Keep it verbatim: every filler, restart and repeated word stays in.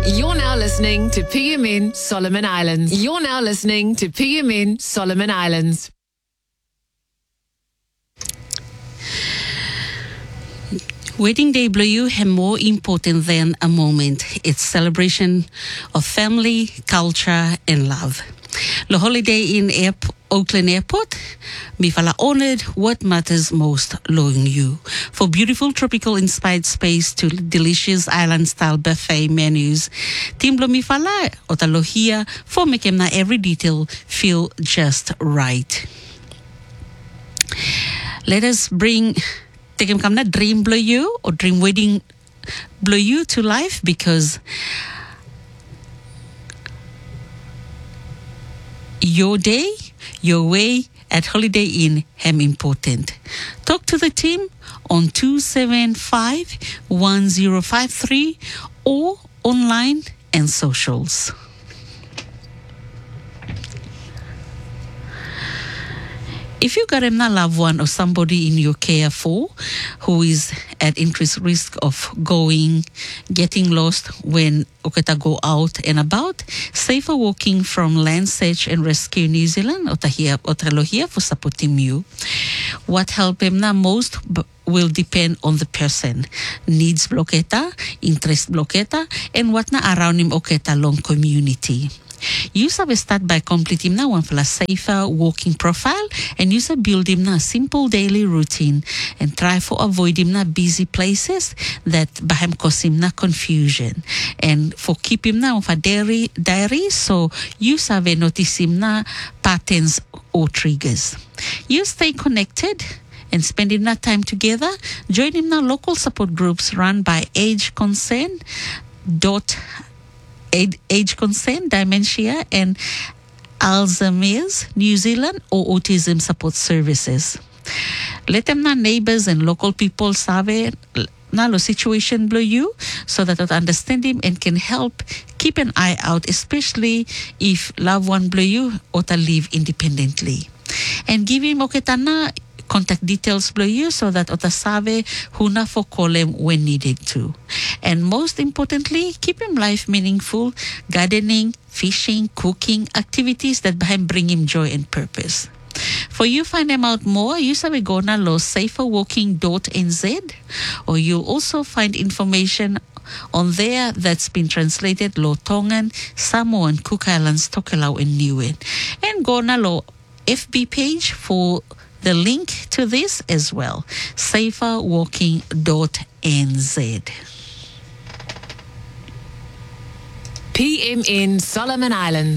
You're now listening to P M N Solomon Islands. You're now listening to P M N Solomon Islands. Wedding Day Blue have more important than a moment. It's celebration of family, culture, and love. The holiday in Airp- Auckland Airport, me fala honored what matters most loving you. For beautiful tropical-inspired space to delicious island-style buffet menus, Timblo mi fala o talohia for making na every detail feel just right. Let us bring Take him come na dream blow you or dream wedding blow you to life, because your day, your way at Holiday Inn am important. Talk to the team on two seven five, one zero five three or online and socials. If you got a loved one or somebody in your care for who is at increased risk of going, getting lost when oketa go out and about, Safer Walking from Land Search and Rescue New Zealand otahia otalohia for supporting you. What help him na most b- will depend on the person, needs bloketa, interest bloketa, and what na around him oketa long community. You sabi start by completing na one for a safer walking profile, and you sabi build him na a simple daily routine and try for avoid him na busy places that baham cause him na confusion, and for keep him na of a diary diary so you sabi notice him na patterns or triggers. You stay connected and spending that time together. Join him na local support groups run by Age Concern dot Age Concern, Dementia and Alzheimer's New Zealand or Autism Support Services. Let them know neighbors and local people sabe na lo situation blow you so that they understand him and can help keep an eye out, especially if loved one blow you or to live independently. And give him oketana contact details below you so that ota sabe huna for call him when needed to. And most importantly, keep him life meaningful, gardening, fishing, cooking, activities that bring him joy and purpose. For you find them out more, you sabe go na lo safer walking dot n z, or you'll also find information on there that's been translated lo Tongan, Samoan, Cook Islands, Tokelau, and Niue. And go na lo F B page for the link to this as well, safer walking dot n z. P M N Solomon Islands.